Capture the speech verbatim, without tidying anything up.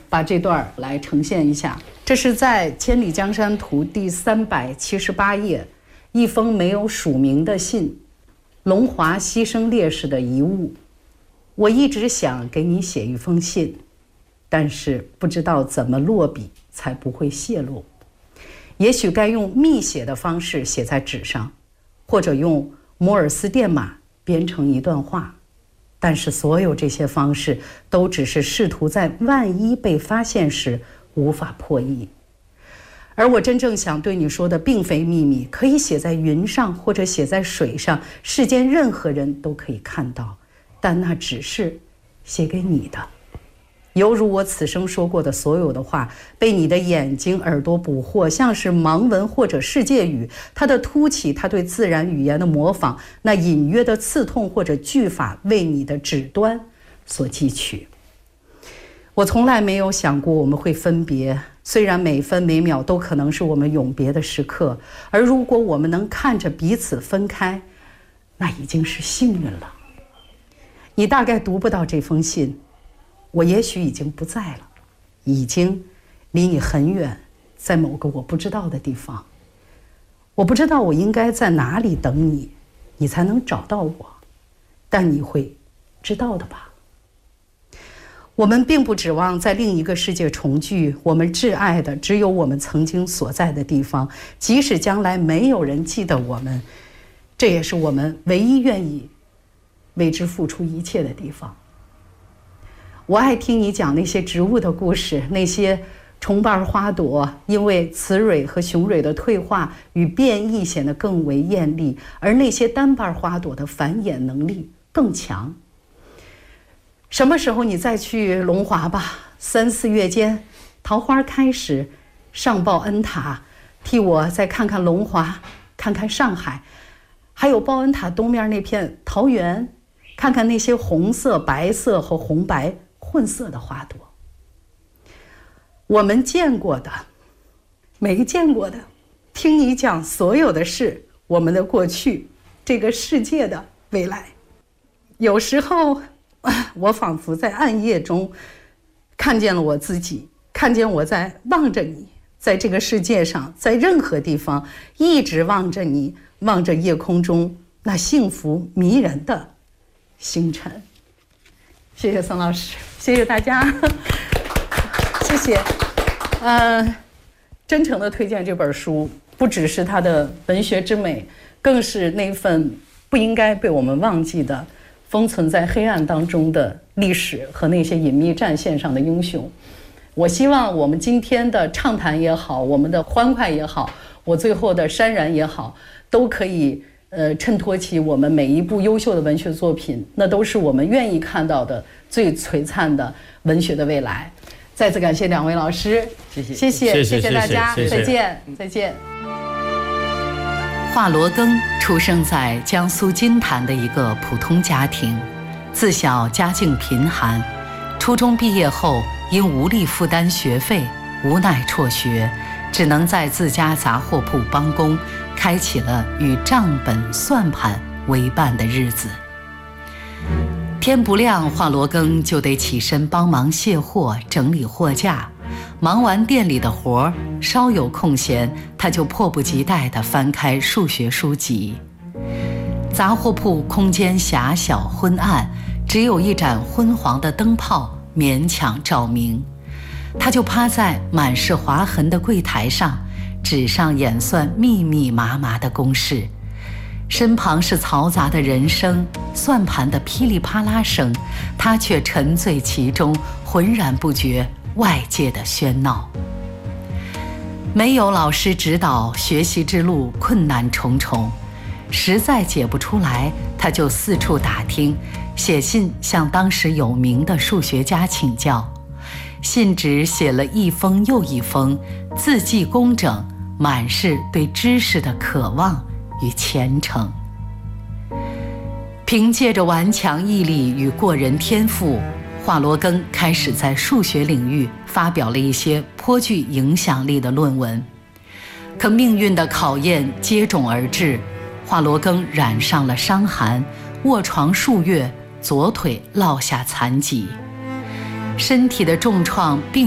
把这段来呈现一下。这是在《千里江山图》第三百七十八页，一封没有署名的信，龙华牺牲烈士的遗物。我一直想给你写一封信，但是不知道怎么落笔才不会泄露。也许该用密写的方式写在纸上，或者用摩尔斯电码编成一段话，但是所有这些方式都只是试图在万一被发现时无法破译。而我真正想对你说的并非秘密，可以写在云上或者写在水上，世间任何人都可以看到，但那只是写给你的。犹如我此生说过的所有的话，被你的眼睛耳朵捕获，像是盲文或者世界语，它的凸起，它对自然语言的模仿，那隐约的刺痛或者句法为你的指端所汲取。我从来没有想过我们会分别，虽然每分每秒都可能是我们永别的时刻，而如果我们能看着彼此分开，那已经是幸运了。你大概读不到这封信，我也许已经不在了，已经离你很远，在某个我不知道的地方。我不知道我应该在哪里等你，你才能找到我，但你会知道的吧。我们并不指望在另一个世界重聚，我们挚爱的只有我们曾经所在的地方，即使将来没有人记得我们，这也是我们唯一愿意为之付出一切的地方。我爱听你讲那些植物的故事，那些重瓣花朵因为雌蕊和雄蕊的退化与变异显得更为艳丽，而那些单瓣花朵的繁衍能力更强。什么时候你再去龙华吧，三四月间桃花开时，上报恩塔，替我再看看龙华，看看上海，还有报恩塔东面那片桃园，看看那些红色、白色和红白混色的花朵。我们见过的，没见过的，听你讲所有的事，我们的过去，这个世界的未来。有时候我仿佛在暗夜中看见了我自己，看见我在望着你，在这个世界上，在任何地方一直望着你，望着夜空中那幸福迷人的星辰。谢谢宋老师，谢谢大家，谢谢。呃，真诚的推荐这本书，不只是它的文学之美，更是那份不应该被我们忘记的封存在黑暗当中的历史和那些隐秘战线上的英雄。我希望我们今天的畅谈也好，我们的欢快也好，我最后的潸然也好，都可以呃衬托起我们每一部优秀的文学作品，那都是我们愿意看到的最璀璨的文学的未来。再次感谢两位老师， 谢谢， 谢谢，谢谢大家， 谢谢， 再见，再见。 华罗庚出生在江苏金坛的一个普通家庭，自小家境贫寒，初中毕业后因无力负担学费，无奈辍学，只能在自家杂货铺帮工，开启了与账本算盘为伴的日子。天不亮，华罗庚就得起身帮忙卸货、整理货架。忙完店里的活儿，稍有空闲，他就迫不及待地翻开数学书籍。杂货铺空间狭小昏暗，只有一盏昏黄的灯泡勉强照明。他就趴在满是划痕的柜台上，纸上演算密密麻麻的公式，身旁是嘈杂的人声，算盘的噼里啪啦声，他却沉醉其中，浑然不觉外界的喧闹。没有老师指导，学习之路困难重重，实在解不出来，他就四处打听，写信向当时有名的数学家请教。信纸写了一封又一封，字迹工整，满是对知识的渴望与虔诚。凭借着顽强毅力与过人天赋，华罗庚开始在数学领域发表了一些颇具影响力的论文。可命运的考验接踵而至，华罗庚染上了伤寒，卧床数月，左腿落下残疾。身体的重创并